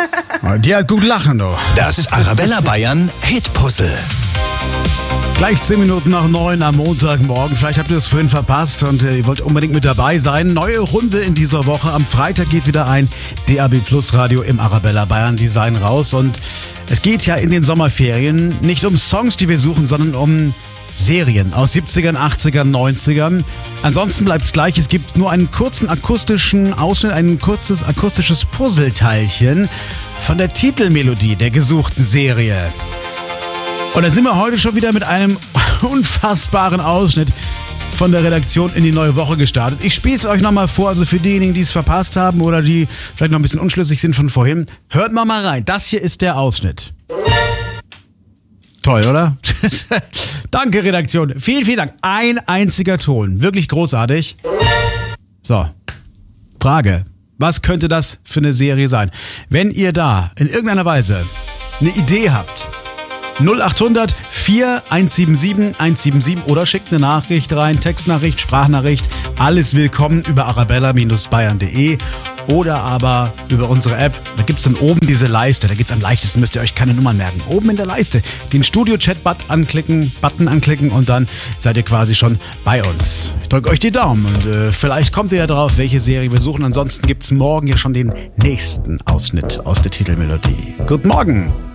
Die hat gut lachen, du. Das Arabella Bayern Hitpuzzle. Gleich 10 Minuten nach 9 am Montagmorgen. Vielleicht habt ihr es vorhin verpasst und ihr wollt unbedingt mit dabei sein. Neue Runde in dieser Woche. Am Freitag geht wieder ein DAB Plus Radio im Arabella Bayern Design raus. Und es geht ja in den Sommerferien nicht um Songs, die wir suchen, sondern um Serien aus 70ern, 80ern, 90ern. Ansonsten bleibt es gleich. Es gibt nur einen kurzen akustischen Ausschnitt, ein kurzes akustisches Puzzleteilchen von der Titelmelodie der gesuchten Serie. Und da sind wir heute schon wieder mit einem unfassbaren Ausschnitt von der Redaktion in die neue Woche gestartet. Ich spiele es euch nochmal vor, also für diejenigen, die es verpasst haben oder die vielleicht noch ein bisschen unschlüssig sind von vorhin. Hört mal rein. Das hier ist der Ausschnitt. Toll, oder? Danke, Redaktion. Vielen, vielen Dank. Ein einziger Ton. Wirklich großartig. So. Frage. Was könnte das für eine Serie sein? Wenn ihr da in irgendeiner Weise eine Idee habt, 0800 4177 177 oder schickt eine Nachricht rein, Textnachricht, Sprachnachricht, alles willkommen über arabella-bayern.de oder aber über unsere App. Da gibt es dann oben diese Leiste, da geht es am leichtesten, müsst ihr euch keine Nummern merken. Oben in der Leiste den Studio-Chat-Button anklicken und dann seid ihr quasi schon bei uns. Ich drücke euch die Daumen und vielleicht kommt ihr ja drauf, welche Serie wir suchen. Ansonsten gibt es morgen ja schon den nächsten Ausschnitt aus der Titelmelodie. Guten Morgen!